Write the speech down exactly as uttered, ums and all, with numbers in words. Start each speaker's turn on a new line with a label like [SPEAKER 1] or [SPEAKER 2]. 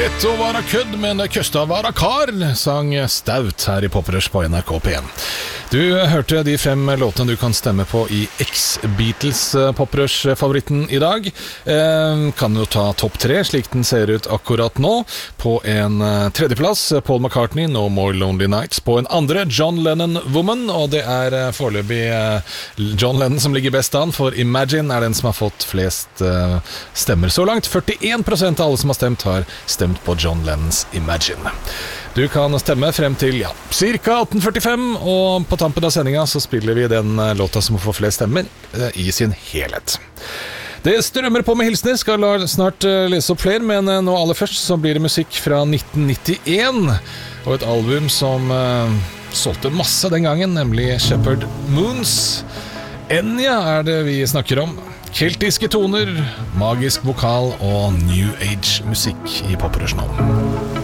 [SPEAKER 1] Lett å være kødd, men det køsta å være kar, sang Staut her i Poprush på N R K P en. Du hørte de fem låtene du kan stemme på i X-Beatles Poprush-favoritten i dag. Eh, kan jo ta topp tre, slik den ser ut akkurat nå. På en tredjeplass, Paul McCartney, No More Lonely Nights. På en andre, John Lennon, Woman. Og det er foreløpig John Lennon som ligger best an, for Imagine er den som har fått flest stemmer så langt. førtien prosent av alle som har stemt, har stemt på John Lennons Imagine. Du kan stemme frem til ja, cirka atten førtifem, og på tampen av sendinga så spiller vi den låta som får flest stemmer i sin helhet. Det strømmer på med hilsener, skal snart lese opp flere, men nå aller først så blir det musikk fra nitten nittien, og et album som uh, solgte masse den gangen, nemlig Shepherd Moons. Enya er det vi snakker om. Keltiske toner, magisk vokal og New Age musikk i Poprush nå.